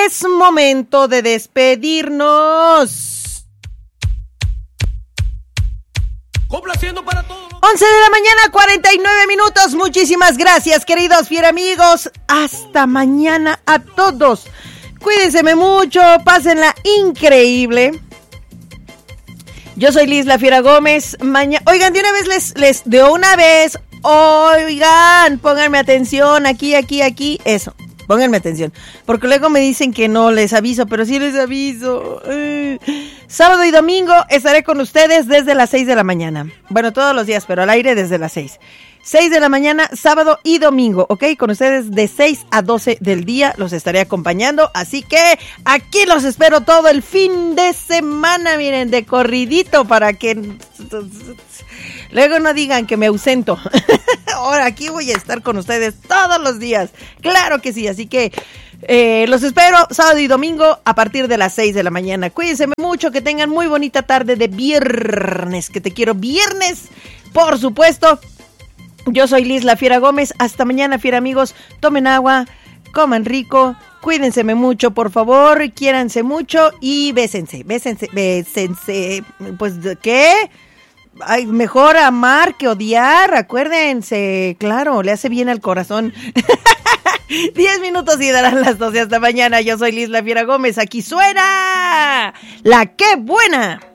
es momento de despedirnos. Complaciendo para todos. 11 de la mañana, 49 minutos. Muchísimas gracias, queridos fieramigos. Hasta mañana a todos. Cuídense mucho, pásenla increíble. Yo soy Liz La Fiera Gómez. Oigan, de una vez, oigan, pónganme atención, aquí, eso. Pónganme atención, porque luego me dicen que no les aviso, pero sí les aviso. Sábado y domingo estaré con ustedes desde las 6 de la mañana. Bueno, todos los días, pero al aire desde las 6. 6 de la mañana, sábado y domingo, ¿ok? Con ustedes de 6 a 12 del día los estaré acompañando. Así que aquí los espero todo el fin de semana, miren, de corridito para que luego no digan que me ausento. Ahora aquí voy a estar con ustedes todos los días. Claro que sí, así que los espero sábado y domingo a partir de las 6 de la mañana. Cuídense mucho, que tengan muy bonita tarde de viernes, que te quiero viernes, por supuesto. Yo soy Liz La Fiera Gómez. Hasta mañana, fiera amigos. Tomen agua, coman rico, cuídense mucho, por favor, quiéranse mucho y bésense. Pues, ¿qué? Ay, mejor amar que odiar, acuérdense, claro, le hace bien al corazón. 10 minutos y darán las 12. Hasta mañana. Yo soy Liz La Fiera Gómez. Aquí suena La Qué Buena.